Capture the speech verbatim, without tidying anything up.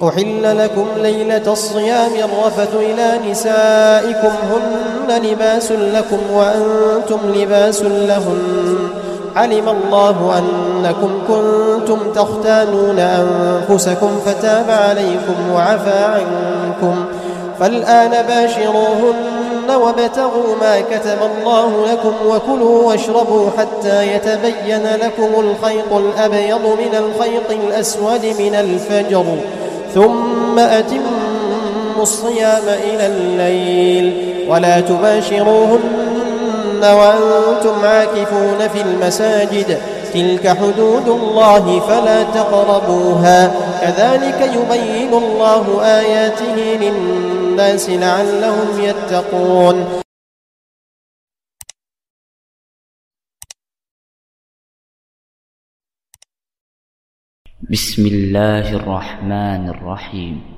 أحل لكم ليلة الصيام الرفث إلى نسائكم هن لباس لكم وأنتم لباس لهن علم الله أنكم كنتم تختانون أنفسكم فتاب عليكم وعفى عنكم فالآن باشروهن وابتغوا ما كتب الله لكم وكلوا واشربوا حتى يتبين لكم الخيط الأبيض من الخيط الأسود من الفجر ثم أتموا الصيام إلى الليل ولا تباشروهن وأنتم عاكفون في المساجد تلك حدود الله فلا تقربوها كذلك يبين الله آياته للناس لعلهم يتقون. بسم الله الرحمن الرحيم.